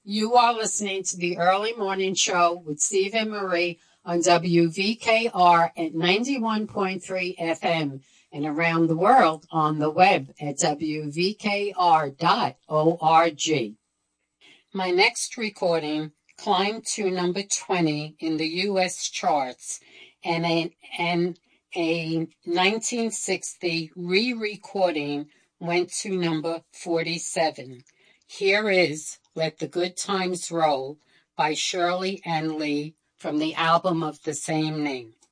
You are listening to the Early Morning Show with Steve and Marie on WVKR at 91.3 FM and around the world on the web at WVKR.org. My next recording climbed to number 20 in the U.S. charts, and a 1960 re-recording went to number 47. Here is Let the Good Times Roll by Shirley Ann Lee from the album of the same name.